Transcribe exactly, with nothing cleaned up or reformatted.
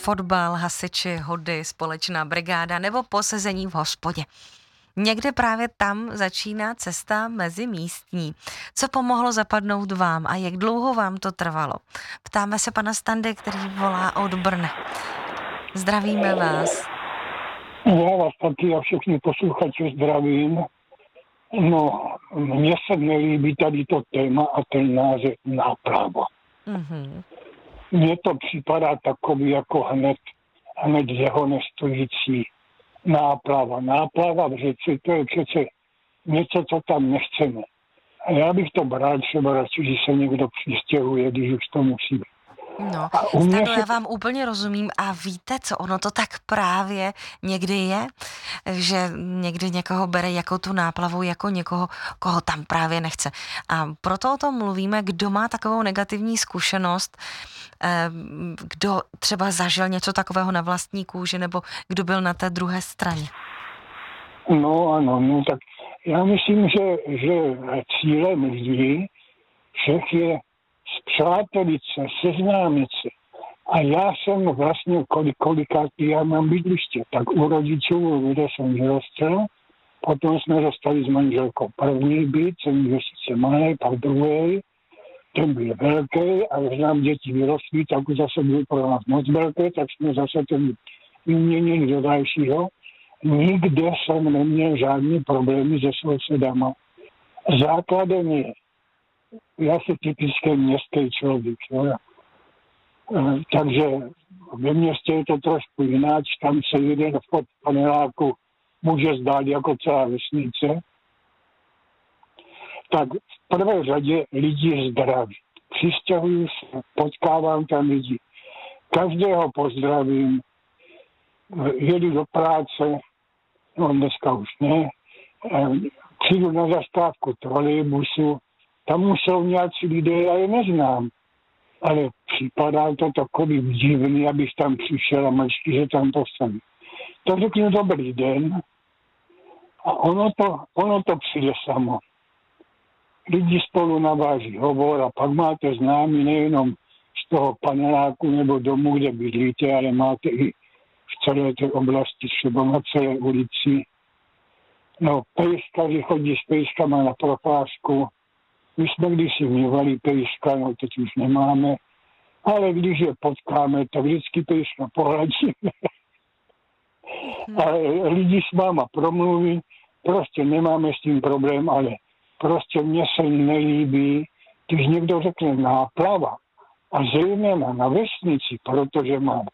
fotbal, hasiči, hody, společná brigáda nebo posezení v hospodě. Někde právě tam začíná cesta mezi místní. Co pomohlo zapadnout vám a jak dlouho vám to trvalo? Ptáme se pana Standy, který volá od Brna. Zdravíme vás. Já vás taky a všechny posluchače zdravím. No, mně se nelíbí tady to téma a ten název náprava. Mm-hmm. Mně to připadá takový jako hned, hned dehonestující náprava. Náprava v řeči, to je přece něco, co tam nechceme. A já bych to bral třeba radši, že se někdo přistěhuje, když už to musí být. No, Stano, se... já vám úplně rozumím a víte co, ono to tak právě někdy je, že někdy někoho bere jako tu náplavu, jako někoho, koho tam právě nechce. A proto o tom mluvíme, kdo má takovou negativní zkušenost, kdo třeba zažil něco takového na vlastní kůži, nebo kdo byl na té druhé straně. No ano, no tak já myslím, že, že cílem lidí všech je spřátelit se, seznámit se. A já jsem vlastně kolik, kolikátý, já mám bydliště, tak u rodičů, kde jsem vyrostl, potom jsme dostali s manželkou první byt, jsem byl sice malý, pak druhý, ten byl velký a když nám děti vyrostly, tak už zase byl pro nás moc velký, tak jsme zase ten vyměnili do dalšího. Nikde jsem neměl žádný problémy se sousedama. Základem je, já jsem typický městský člověk. Jo. Takže ve městě je to trošku jináč, tam se jeden vchod v paneláku může zdát jako celá vesnice. Tak v prvé řadě lidi zdraví. Přistěhuju se, potkávám tam lidi. Každého pozdravím, jedu do práce, no dneska už ne, přijdu na zastávku trolejbusu, tam už jsou nějací lidé, já je neznám. Ale připadá to takový divný, abych tam přišel a mlčky, že tam postavím. Tak řeknu dobrý den a ono to, ono to přijde samo. Lidi spolu naváží hovor a pak máte známí nejenom z toho paneláku nebo domu, kde bydlíte, ale máte i v celé té oblasti, třeba na celé ulici. No, pejskaři chodí s pejskama na procházku. My jsme kdysi měvali pejska, no teď už nemáme, ale když je potkáme, tak vždycky pejska pohladíme. A lidi s váma promluví, prostě nemáme s tím problém, ale prostě mně se nelíbí, když někdo řekne náplava a zejména na vesnici, protože mám